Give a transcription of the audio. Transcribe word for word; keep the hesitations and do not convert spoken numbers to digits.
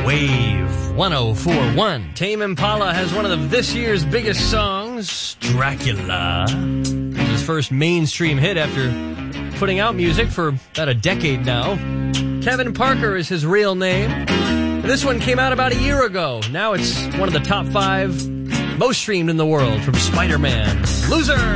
Wave one oh four point one. Tame Impala has one of this year's biggest songs, Dracula. It was his first mainstream hit after putting out music for about a decade now. Kevin Parker is his real name. And this one came out about a year ago. Now it's one of the top five most streamed in the world from Spider-Man. Loser!